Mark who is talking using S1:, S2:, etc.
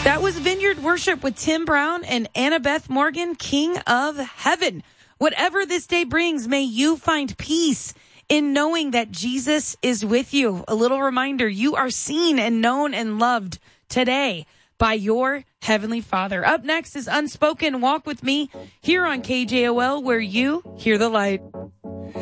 S1: That was Vineyard Worship with Tim Brown and Annabeth Morgan, King of Heaven. Whatever this day brings, may you find peace in knowing that Jesus is with you. A little reminder, you are seen and known and loved today by your Heavenly Father. Up next is Unspoken. Walk with me here on KJOL, where you hear the light.